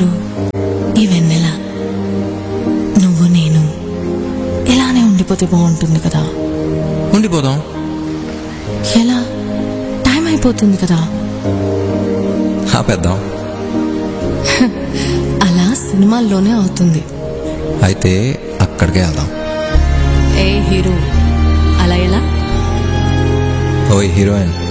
వెలుతురు, ఈ వెన్నెల, నువ్వు నేను ఇలానే ఉండిపోతే బాగుంటుంది కదా. ఉండిపోదాం. ఎలా? టైం అయిపోతుంది కదా. ఆపేద్దాం. అలా సినిమాల్లోనే అవుతుంది. అయితే అక్కడికే వెళ్దాం. ఏ హీరో, అలా ఎలా? ఓయ్ హీరోయిన్,